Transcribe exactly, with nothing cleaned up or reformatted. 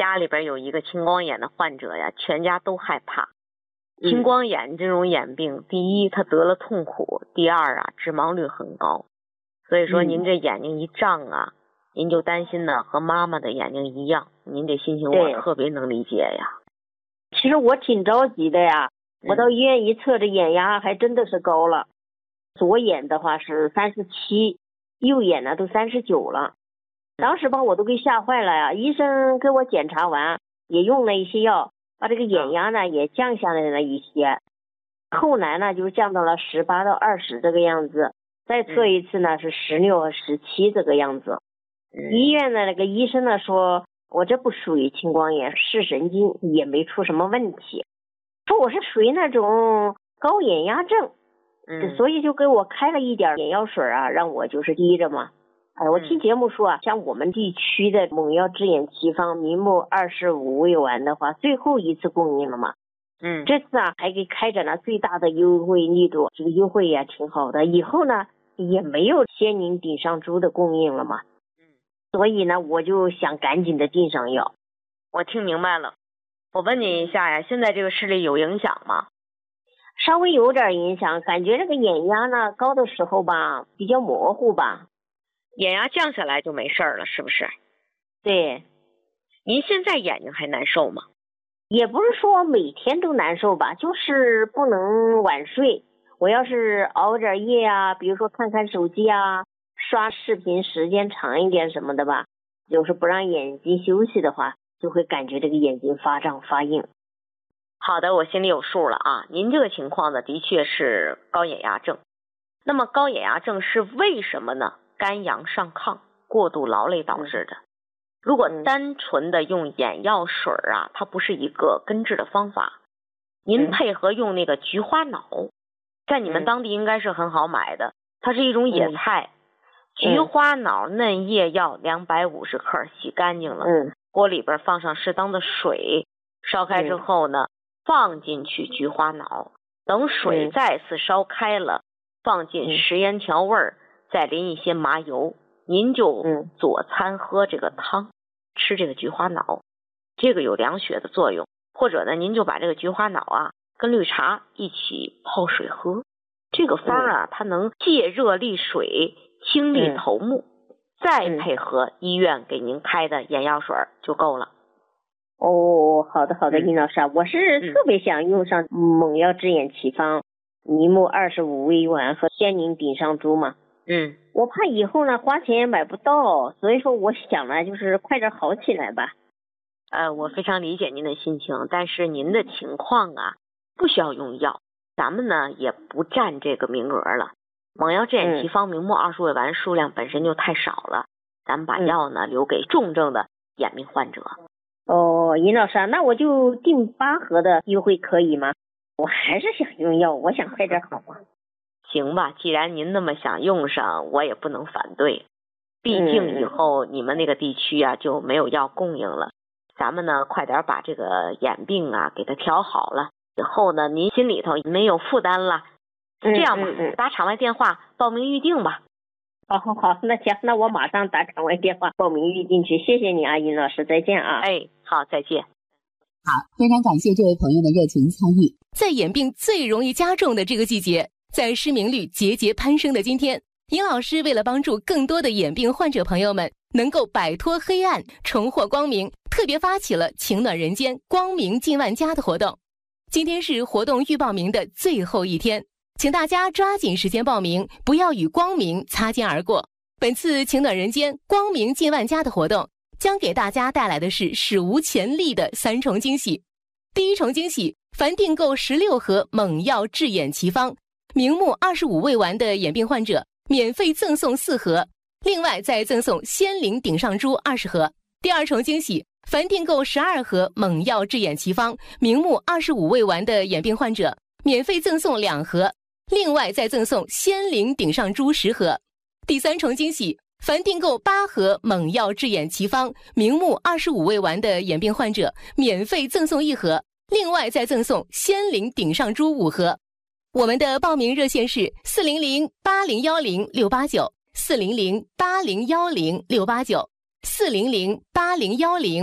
家里边有一个青光眼的患者呀，全家都害怕。青光眼这种眼病，第一他得了痛苦，第二啊致盲率很高。所以说您这眼睛一胀啊，您就担心呢和妈妈的眼睛一样，您这心情我特别能理解呀。 其实我挺着急的呀，我到医院一测，这眼压还真的是高了。左眼的话是三十七，右眼呢都三十九了。当时把我都给吓坏了呀！医生给我检查完，也用了一些药，把这个眼压呢也降下来了一些。后来呢就降到了十八到二十这个样子，再测一次呢是十六和十七这个样子。医院的那个医生呢说，我这不属于青光眼，视神经也没出什么问题，说我是属于那种高眼压症， 嗯， 所以就给我开了一点眼药水啊，让我就是滴着嘛。哎，我听节目说啊，像我们地区的猛药智眼奇方明目二十五味丸的话，最后一次供应了嘛。 嗯， 这次啊还给开展了最大的优惠力度，这个优惠也挺好的。以后呢也没有仙灵顶上珠的供应了嘛。 嗯， 所以呢我就想赶紧的订上药。 我听明白了。我问你一下呀，现在这个视力有影响吗？ 稍微有点影响，感觉这个眼压呢高的时候吧比较模糊吧。 眼压降下来就没事了，是不是？ 对。 您现在眼睛还难受吗？ 也不是说每天都难受吧，就是不能晚睡。我要是熬点夜啊，比如说看看手机啊，刷视频时间长一点什么的吧，就是不让眼睛休息的话，就会感觉这个眼睛发胀发硬。 好的，我心里有数了啊。您这个情况呢，的确是高眼压症。那么高眼压症是为什么呢？肝阳上亢，过度劳累导致的。如果单纯的用眼药水啊，它不是一个根治的方法。您配合用那个菊花脑，在你们当地应该是很好买的，它是一种野菜。菊花脑嫩叶要两百五十克，洗干净了，锅里边放上适当的水，烧开之后呢，放进去菊花脑，等水再次烧开了，放进食盐调味儿。再淋一些麻油，您就佐餐喝这个汤，吃这个菊花脑，这个有凉血的作用。或者呢，您就把这个菊花脑啊跟绿茶一起泡水喝，这个方啊它能借热利水，清利头目，再配合医院给您开的眼药水就够了。 哦，好的好的，殷老师，我是特别想用上猛药智眼奇方明目二十五味丸和仙灵顶上珠嘛。 嗯， 我怕以后呢花钱也买不到，所以说我想呢就是快点好起来吧。 呃，我非常理解您的心情，但是您的情况啊不需要用药，咱们呢也不占这个名额了。猛药智眼奇方明目二十味丸数量本身就太少了，咱们把药呢留给重症的眼病患者。 哦，殷老师，那我就订八盒的优惠可以吗？我还是想用药，我想快点好啊。 行吧，既然您那么想用上，我也不能反对。毕竟以后你们那个地区啊就没有药供应了，咱们呢快点把这个眼病啊给它调好了，以后呢您心里头没有负担了。这样吧，打场外电话报名预定吧。 好好好，那行，那我马上打场外电话报名预定去。谢谢你啊，殷老师，再见啊。 哎，好，再见。 好，非常感谢这位朋友的热情参与。在眼病最容易加重的这个季节，在失明率节节攀升的今天，殷老师为了帮助更多的眼病患者朋友们能够摆脱黑暗，重获光明，特别发起了情暖人间光明近万家的活动。今天是活动预报名的最后一天，请大家抓紧时间报名，不要与光明擦肩而过。本次情暖人间光明近万家的活动将给大家带来的是史无前例的三重惊喜。第一重惊喜，凡订购十六盒猛药智眼奇方明目二十五味丸的眼病患者，免费赠送四盒，另外再赠送仙灵顶上珠二十盒。第二重惊喜，凡订购十二盒猛药智眼奇方明目二十五味丸的眼病患者，免费赠送两盒，另外再赠送仙灵顶上珠十盒。第三重惊喜，凡订购八盒猛药智眼奇方明目二十五味丸的眼病患者，免费赠送一盒，另外再赠送仙灵顶上珠五盒。我们的报名热线是四零零八零幺零六八九，四零零八零幺零六八九，四零零八零幺零。